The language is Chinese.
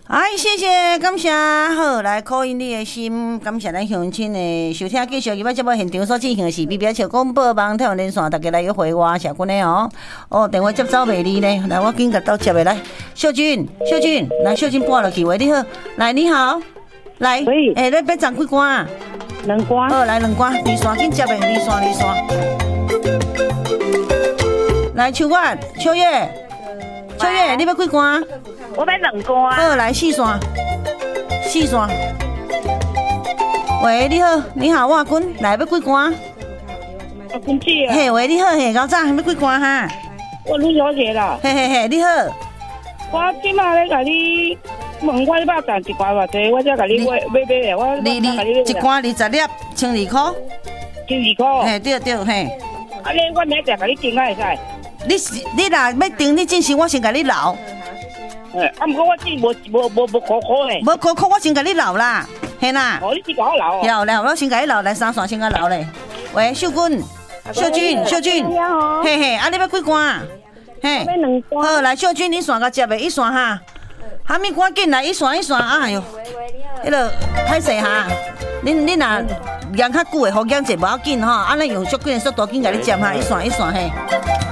哎，谢谢，感谢，好，来考验你的心，感谢咱乡亲的收听，继续今摆节目现场所进行的是 BBS 小广播网太阳连线，大家来约会我小君的哦。哦，电话接走袂离呢，来，我紧甲到接的来，秀君，来，秀君拨落去，喂，你好，来，你好，来， 喂， 你要长几关啊？ 两关。 好，来两关，二线紧接的，二线。来，秋月，你要几关？ 我要两关。 好，来四线。喂，你好，我阿君，来要几关？ 阿君姐啊。 嘿，喂，你好，嘿，高早要几关哈？ 我陆小姐啦。 嘿，你好。 我即马咧甲你问我要赚一关偌济，我才甲你买的。我你一关20粒，12块。 12块。 嘿，对，嘿。 啊，你我明仔甲你订啊会使？ 你若要订，你进时我先甲你留。 啊，毋过我只无5块嘞。 无5块，我先甲你留啦，嘿啦。 哦，你先甲我留。 留，我先甲你留，来3线先甲留咧。喂，秀君，嘿，啊，你要几关？嘿， 要两关。 好，来秀君，你线甲接的，一线哈。哈咪赶紧来，一线，哎哟，迄个歹势哈。你若养较久的，好养者无要紧吼，安尼用足紧的速度紧甲你接哈，一线嘿。